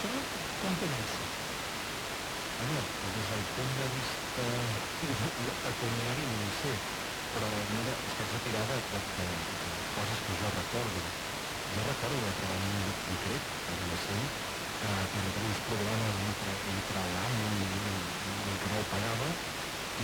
això com comença? Home, des del punt de vista pecuniari no ho sé, però mira, estàs retirada de coses que jo recordo. Jo recordo de treballar en un concret, adolescent, que hi havia uns problemes entre l'amo i el que no el pagava,